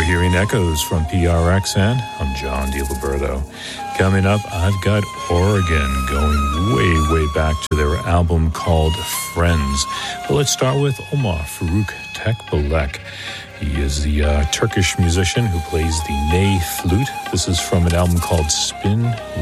hearing Echoes from PRXN. I'm John DiLiberto. Coming up, I've got Oregon, going way, way back to their album called Friends. But let's start with Omar Faruk Tekbalek. He is the Turkish musician who plays the ney flute. This is from an album called Spin